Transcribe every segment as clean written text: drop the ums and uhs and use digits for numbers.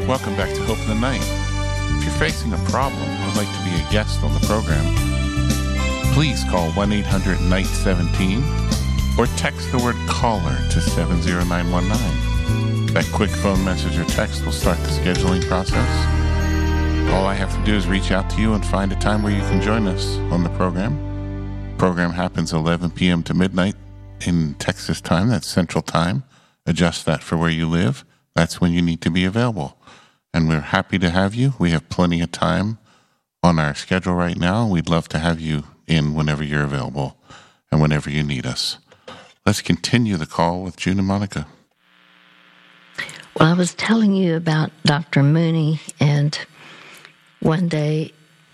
Welcome back to Hope in the Night. If you're facing a problem or would like to be a guest on the program, please call 1-800-NIGHT-17 or text the word caller to 70919. That quick phone message or text will start the scheduling process. All I have to do is reach out to you and find a time where you can join us on the program. The program happens 11 p.m. to midnight in Texas time. That's Central Time. Adjust that for where you live. That's when you need to be available. And we're happy to have you. We have plenty of time on our schedule right now. We'd love to have you in whenever you're available and whenever you need us. Let's continue the call with June and Monica. Well, I was telling you about Dr. Mooney, and one day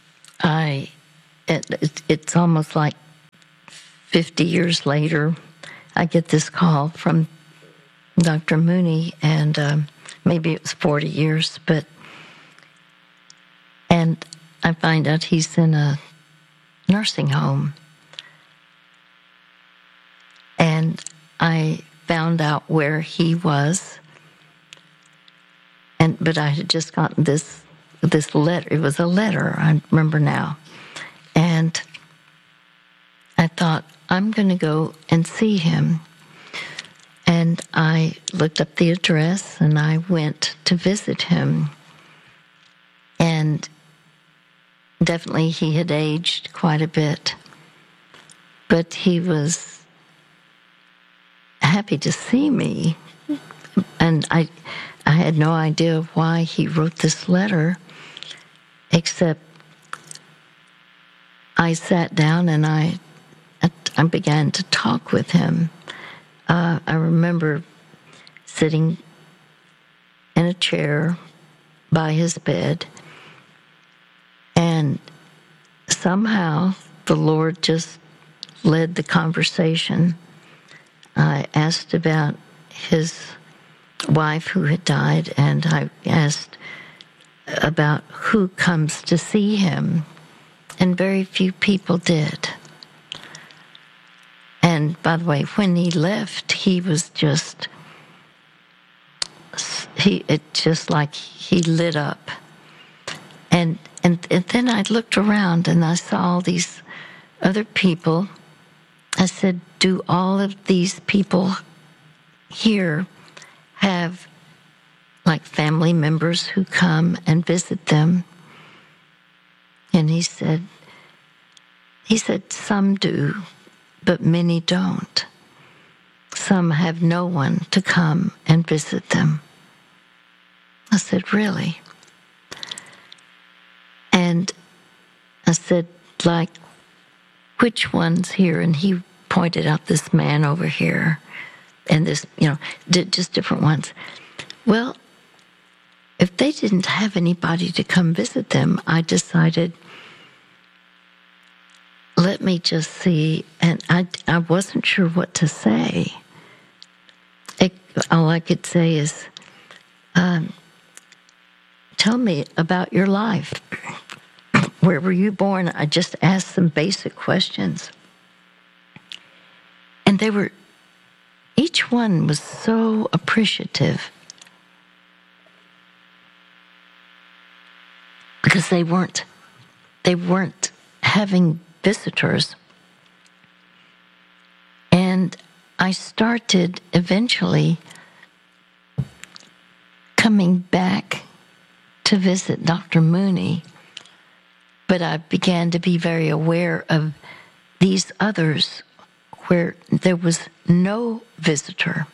it's almost like 50 years later, I get this call from Dr. Mooney, and maybe it was 40 years, and I find out he's in a nursing home. And I found out where he was, but I had just gotten this letter. It was a letter, I remember now. And I thought, I'm going to go and see him. And I looked up the address, and I went to visit him. And definitely he had aged quite a bit. But he was happy to see me. And I had no idea why he wrote this letter, except I sat down and I began to talk with him. I remember sitting in a chair by his bed, and somehow the Lord just led the conversation. I asked about his wife who had died, and I asked about who comes to see him, and very few people did. And by the way, when he left, he was just like he lit up. And then I looked around and I saw all these other people. I said, do all of these people here have like family members who come and visit them? And he said, some do, but many don't. Some have no one to come and visit them. I said, really? And I said, like, which ones here? And he pointed out this man over here and this, just different ones. Well, if they didn't have anybody to come visit them, I decided, let me just see. And I wasn't sure what to say. All I could say is, tell me about your life. Where were you born? I just asked some basic questions. And each one was so appreciative. Because they weren't having visitors. And I started eventually coming back to visit Dr. Mooney, but I began to be very aware of these others where there was no visitor.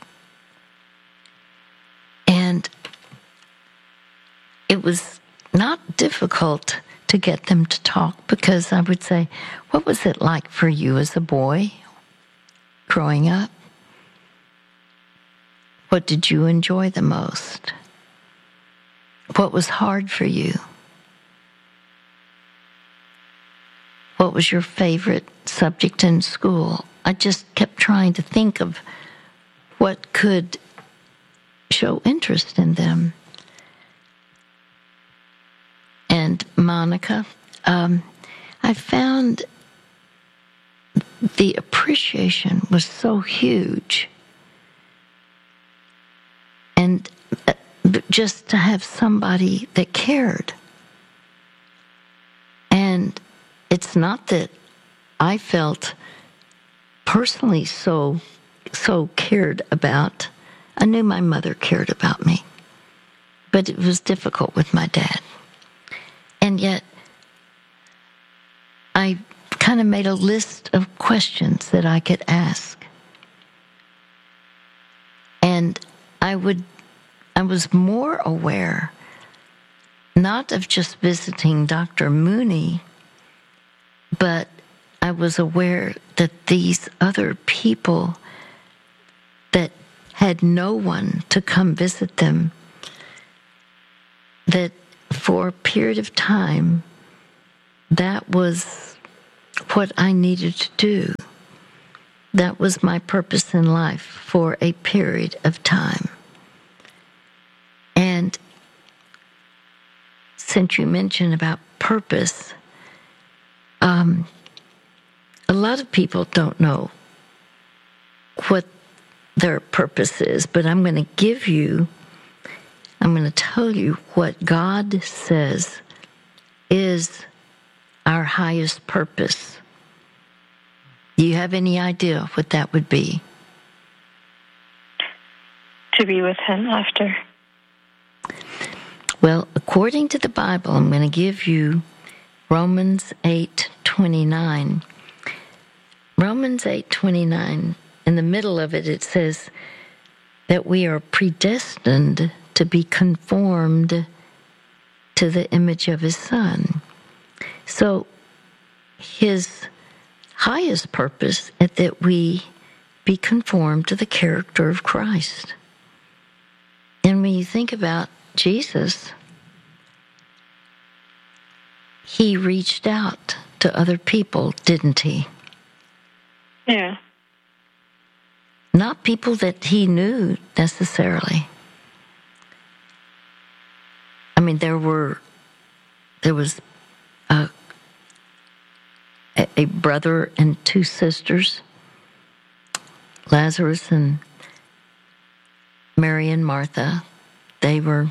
And it was not difficult to get them to talk, because I would say, what was it like for you as a boy growing up? What did you enjoy the most? What was hard for you? What was your favorite subject in school? I just kept trying to think of what could show interest in them. And Monica, I found the appreciation was so huge. And just to have somebody that cared. And it's not that I felt personally so cared about. I knew my mother cared about me, but it was difficult with my dad. And yet, I kind of made a list of questions that I could ask. And I was more aware, not of just visiting Dr. Mooney, but I was aware that these other people that had no one to come visit them, that for a period of time, that was what I needed to do. That was my purpose in life for a period of time. And since you mentioned about purpose, a lot of people don't know what their purpose is, but I'm going to tell you what God says is our highest purpose. Do you have any idea what that would be? To be with Him after. Well, according to the Bible, I'm going to give you Romans 8:29. Romans 8:29, in the middle of it, it says that we are predestined to be conformed to the image of His Son. So His highest purpose is that we be conformed to the character of Christ. And when you think about Jesus, He reached out to other people, didn't He? Yeah. Not people that He knew necessarily. I mean, there was a brother and two sisters, Lazarus and Mary and Martha. They were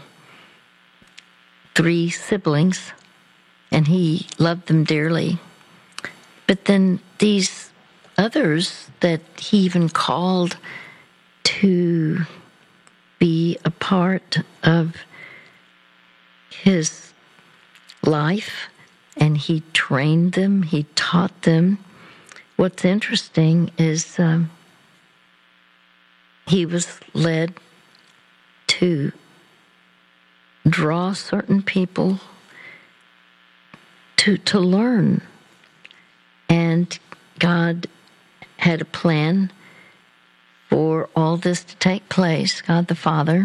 3 siblings, and He loved them dearly. But then these others that He even called to be a part of His life, and He trained them, He taught them. What's interesting is He was led to draw certain people to learn. And God had a plan for all this to take place, God the Father.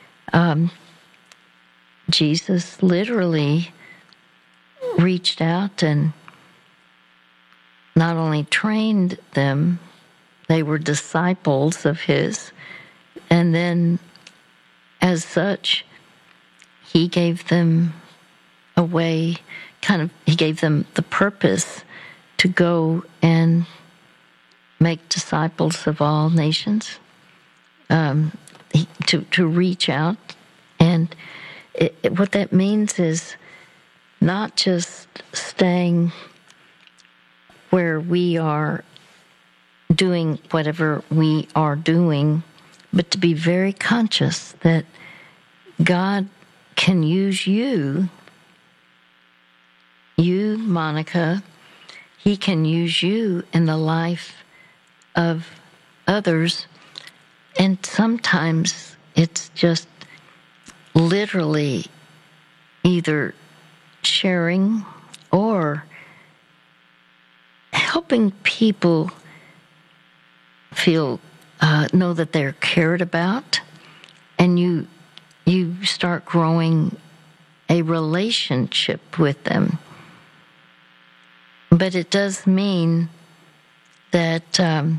Jesus literally reached out and not only trained them, they were disciples of His, and then as such, He gave them a way, He gave them the purpose to go and make disciples of all nations, to reach out. And what that means is not just staying where we are doing whatever we are doing, but to be very conscious that God can use you, Monica. He can use you in the life of others, and sometimes it's just literally either sharing or helping people know that they're cared about, and you start growing a relationship with them. But it does mean that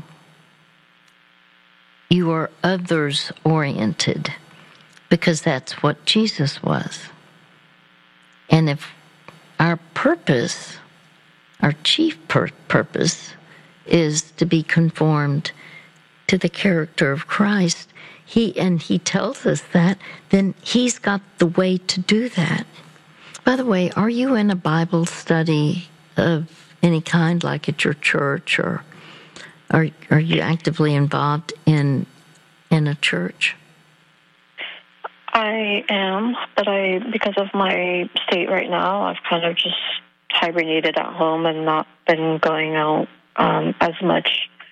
you are others-oriented, because that's what Jesus was. And if our purpose, our chief purpose, is to be conformed to the character of Christ, he tells us that, then he's got the way to do that. By the way, are you in a Bible study of any kind, like at your church, or are you actively involved in a church? I am, but because of my state right now, I've kind of just hibernated at home and not been going out as much,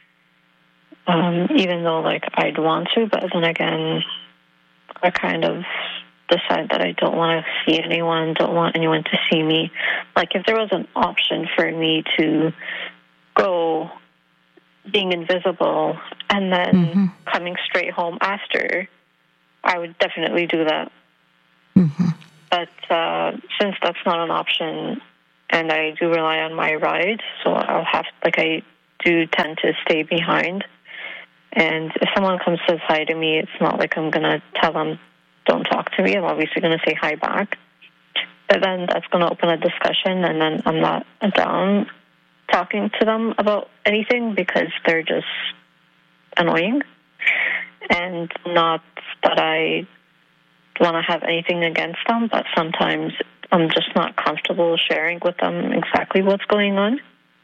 even though, like, I'd want to. But then again, I kind of decide that I don't want to see anyone, don't want anyone to see me. Like, if there was an option for me to go being invisible and then coming straight home after, I would definitely do that. But since that's not an option, and I do rely on my ride, so I do tend to stay behind. And if someone comes to say hi to me, it's not like I'm going to tell them, don't talk to me. I'm obviously going to say hi back. But then that's going to open a discussion, and then I'm not down talking to them about anything because they're just annoying. And not that I want to have anything against them, but sometimes I'm just not comfortable sharing with them exactly what's going on.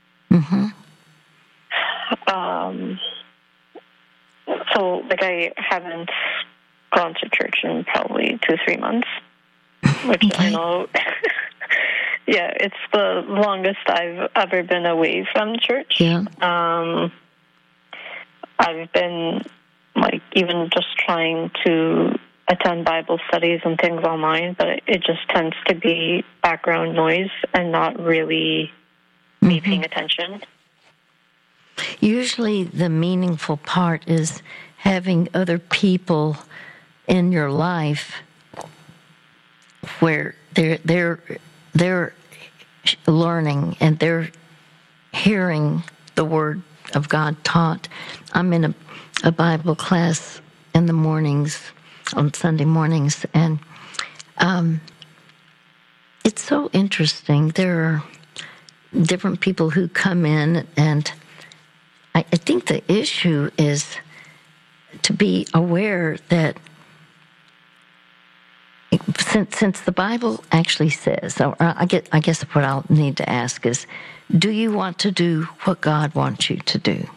So, like, I haven't gone to church in probably 2-3 months, which I know, yeah, it's the longest I've ever been away from church. Yeah. I've been, like, even just trying to attend Bible studies and things online, but it just tends to be background noise and not really me paying attention. Usually the meaningful part is having other people in your life where they're learning and they're hearing the Word of God taught. I'm in a Bible class in the mornings, on Sunday mornings, and it's so interesting. There are different people who come in, and I think the issue is to be aware that since the Bible actually says, or I guess what I'll need to ask is, do you want to do what God wants you to do?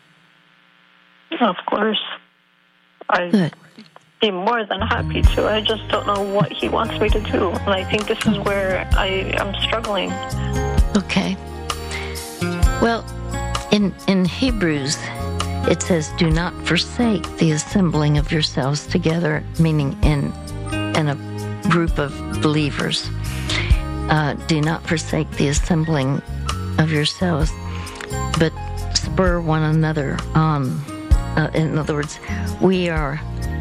Of course. I'd be more than happy to. I just don't know what he wants me to do. And I think this is where I am struggling. Okay. Well, in Hebrews, it says, do not forsake the assembling of yourselves together, meaning in a group of believers. Do not forsake the assembling of yourselves, but spur one another on. In other words, we are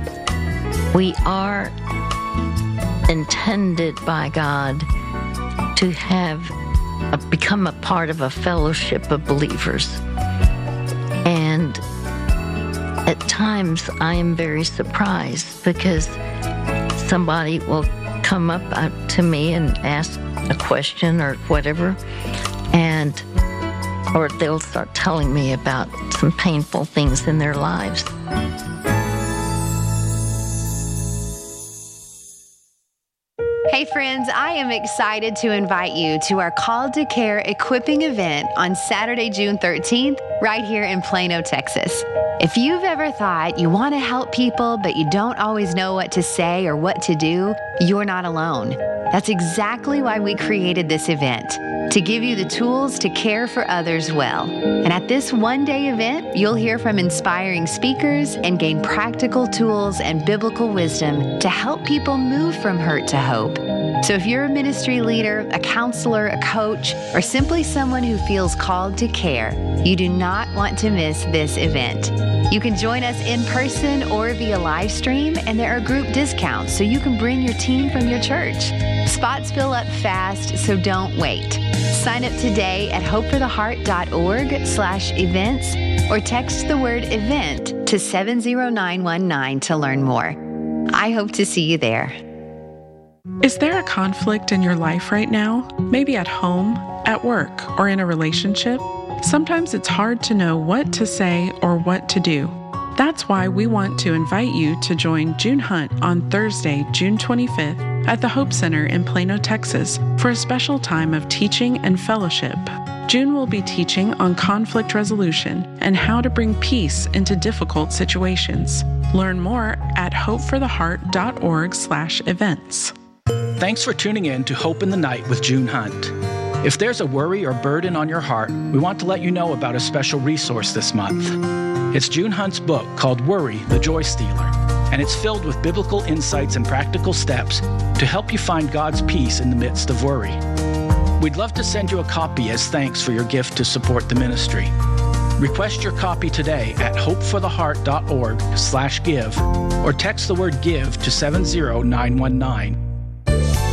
intended by God to become a part of a fellowship of believers. And at times I am very surprised because somebody will come up to me and ask a question or whatever, or they'll start telling me about some painful things in their lives. Hey friends, I am excited to invite you to our Called to Care equipping event on Saturday, June 13th, right here in Plano, Texas. If you've ever thought you want to help people, but you don't always know what to say or what to do, you're not alone. That's exactly why we created this event, to give you the tools to care for others well. And at this one-day event, you'll hear from inspiring speakers and gain practical tools and biblical wisdom to help people move from hurt to hope. So if you're a ministry leader, a counselor, a coach, or simply someone who feels called to care, you do not want to miss this event. You can join us in person or via live stream, and there are group discounts so you can bring your team from your church. Spots fill up fast, so don't wait. Sign up today at hopefortheheart.org/events or text the word event to 70919 to learn more. I hope to see you there. Is there a conflict in your life right now? Maybe at home, at work, or in a relationship? Sometimes it's hard to know what to say or what to do. That's why we want to invite you to join June Hunt on Thursday, June 25th at the Hope Center in Plano, Texas for a special time of teaching and fellowship. June will be teaching on conflict resolution and how to bring peace into difficult situations. Learn more at hopefortheheart.org/events. Thanks for tuning in to Hope in the Night with June Hunt. If there's a worry or burden on your heart, we want to let you know about a special resource this month. It's June Hunt's book called Worry, the Joy Stealer, and it's filled with biblical insights and practical steps to help you find God's peace in the midst of worry. We'd love to send you a copy as thanks for your gift to support the ministry. Request your copy today at hopefortheheart.org/give or text the word GIVE to 70919